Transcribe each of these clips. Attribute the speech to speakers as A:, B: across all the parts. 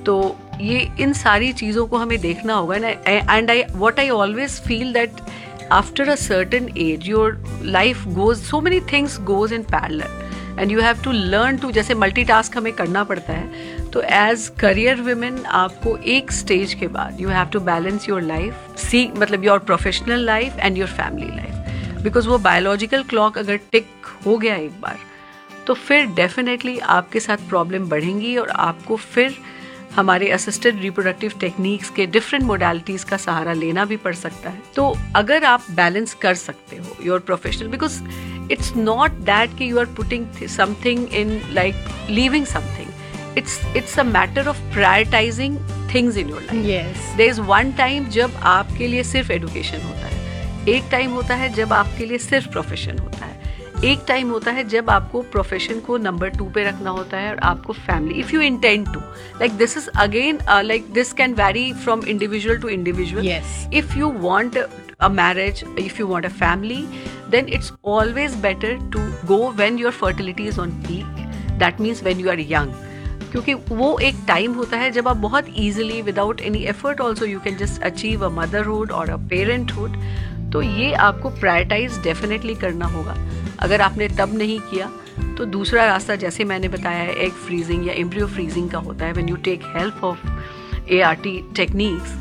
A: तो ये इन सारी चीज़ों को हमें देखना होगा ना. And what I always feel that after a certain age your life goes, so many things goes in parallel and you have to learn to, जैसे मल्टीटास्क हमें करना पड़ता है. तो एज करियर विमेन आपको एक स्टेज के बाद you have to balance your life, मतलब your professional life and your family life. Because वो बायोलॉजिकल क्लॉक अगर टिक हो गया एक बार, तो फिर डेफिनेटली आपके साथ प्रॉब्लम बढ़ेंगी और आपको फिर हमारे असिस्टेड रिप्रोडक्टिव टेक्निक्स के डिफरेंट मोडालिटीज़ का सहारा लेना भी पड़ सकता है. तो अगर आप बैलेंस कर सकते हो your professional, because it's not that कि you are putting something in, like leaving something. It's a matter of prioritizing things in your life.
B: Yes.
A: There is one time जब आपके लिए सिर्फ education होता है, एक टाइम होता है जब आपके लिए सिर्फ profession होता है, एक टाइम होता है जब आपको प्रोफेशन को नंबर 2 पे रखना होता है और आपको family, if you intend to, like this is again like this can vary from individual to individual. If you want a marriage, if you want a family, then it's always better to go when your fertility is on peak. That means when you are young. क्योंकि वो एक time होता है जब आप बहुत easily without any effort also you can just achieve a motherhood or a parenthood. तो ये आपको prioritize definitely करना होगा. अगर आपने तब नहीं किया तो दूसरा रास्ता, जैसे मैंने बताया है, एग फ्रीजिंग या एम्ब्रियो फ्रीजिंग का होता है, when you take help of ART techniques.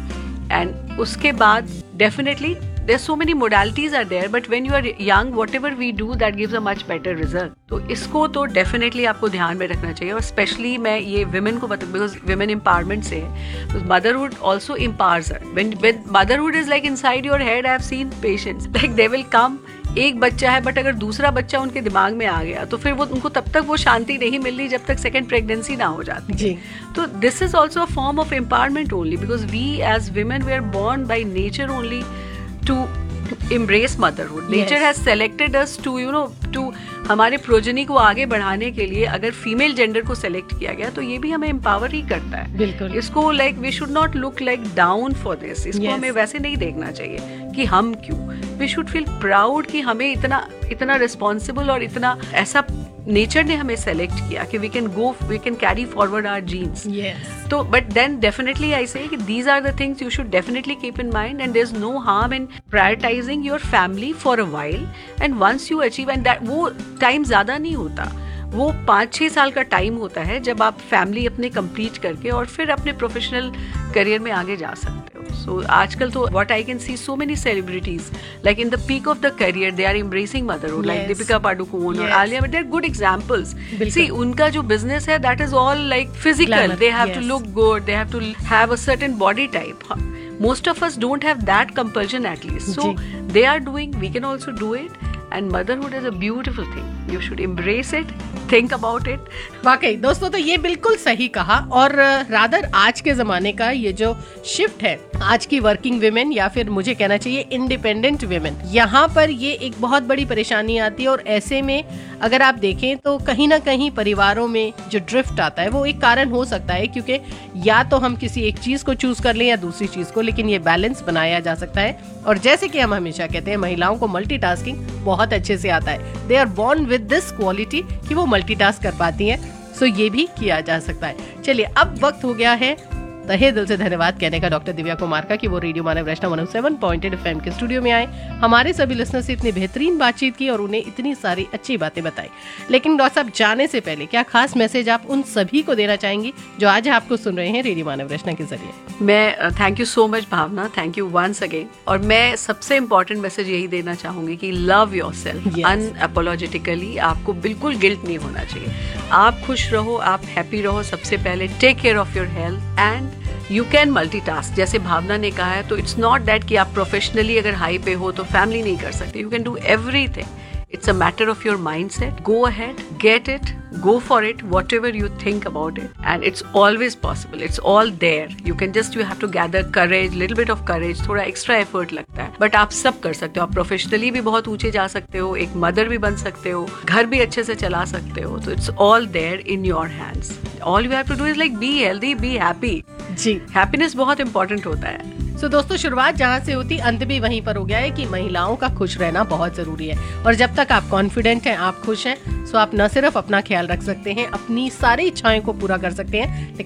A: And उसके बाद definitely there's so many modalities are there, but when you are young, whatever we do that gives a much better result. तो इसको तो definitely आपको ध्यान में रखना चाहिए. और स्पेशली मैं ये women को बता, because women empowerment से है, because motherhood also empowers her. When motherhood is like inside your head, I have seen patients like they will come, एक बच्चा है बट अगर दूसरा बच्चा उनके दिमाग में आ गया तो फिर वो उनको तब तक वो शांति नहीं मिल रही जब तक सेकंड प्रेगनेंसी ना हो जाती जी. तो this is also a form of empowerment only, because we as women we are borne by nature only to embrace motherhood. Nature has selected us to, you know, to हमारे progeny को आगे बढ़ाने के लिए अगर फीमेल जेंडर को select किया गया तो ये भी हमें एम्पावर ही करता है. बिल्कुल. इसको like we should not look like down for this. इसको हमें वैसे नहीं देखना चाहिए कि हम क्यों. वी शुड फील प्राउड कि हमें इतना रिस्पॉन्सिबल और इतना ऐसा नेचर ने हमें सेलेक्ट किया कि we can carry forward our jeans. तो बट देन डेफिनेटली आई से कि these are the things you should definitely keep in mind and there is no harm in prioritising your family for a while and once you achieve, and that वो time ज्यादा नहीं होता, वो 5-6 साल का time होता है जब आप फैमिली अपने कंप्लीट करके और फिर अपने प्रोफेशनल करियर में आगे जा सकते हो. सो आजकल तो what I can see so many celebrities like in the peak of the career they are embracing motherhood, like Deepika Padukone और Alia Bhatt. They are good examples. सी उनका जो बिजनेस है that is all like physical. They have to look good, they have to have a certain body type. Most of us don't have that compulsion at least. So they are doing, we can also do it. And motherhood is a beautiful thing. You should embrace it. Think about it.
B: वाकई दोस्तों, तो ये बिल्कुल सही कहा. और rather आज के जमाने का ये जो शिफ्ट है, आज की वर्किंग विमेन या फिर मुझे कहना चाहिए इंडिपेंडेंट विमेन, यहाँ पर ये एक बहुत बड़ी परेशानी आती है. और ऐसे में अगर आप देखें तो कहीं ना कहीं परिवारों में जो ड्रिफ्ट आता है वो एक कारण हो सकता है, क्योंकि या तो हम किसी एक चीज को चूज कर लें या दूसरी चीज को, लेकिन ये बैलेंस बनाया जा सकता है. और जैसे कि हम हमेशा कहते हैं, महिलाओं को मल्टीटास्किंग बहुत अच्छे से आता है. They are born with this quality कि वो मल्टीटास्क कर पाती हैं. सो ये भी किया जा सकता है. चलिए, अब वक्त हो गया है तहे दिल से धन्यवाद कहने का डॉक्टर दिव्या कुमार का कि वो रेडियो मानव रचना 107.8 FM के स्टूडियो में आए, हमारे सभी लिसनर से इतनी बेहतरीन बातचीत की और उन्हें इतनी सारी अच्छी बातें बताई. लेकिन डॉक्टर साहब, जाने से पहले क्या खास मैसेज आप उन सभी को देना चाहेंगी जो आज आपको सुन रहे हैं रेडियो मानव रचना के जरिए?
A: मैं thank you so much Bhavna, thank you once again. और मैं सबसे इम्पोर्टेंट मैसेज यही देना चाहूंगी कि लव योरसेल्फ अनअपोलोजेटिकली. आपको बिल्कुल गिल्ट नहीं होना चाहिए. आप खुश रहो, आप हैप्पी रहो. सबसे पहले take care of your health and you can multitask. जैसे भावना ने कहा है, तो इट्स नॉट दैट कि आप प्रोफेशनली अगर हाई पे हो तो फैमिली नहीं कर सकते. You can do everything. It's a matter of your mindset. Go ahead, get it, go for it, whatever you think about it. And it's always possible. It's all there. You have to gather courage, little bit of courage, थोड़ा extra effort लगता है. But आप सब कर सकते हो. आप professionally भी बहुत ऊंचे जा सकते हो, एक mother भी बन सकते हो, घर भी अच्छे से चला सकते हो. तो it's all there in your hands. All you have to do is like be healthy, be happy.
B: Ji.
A: Happiness बहुत important होता है.
B: तो दोस्तों, शुरुआत जहाँ से होती अंत भी वहीं पर हो गया है कि महिलाओं का खुश रहना बहुत जरूरी है. और जब तक आप कॉन्फिडेंट हैं, आप खुश हैं, सो आप न सिर्फ अपना ख्याल रख सकते हैं, अपनी सारी इच्छाएं को पूरा कर सकते हैं,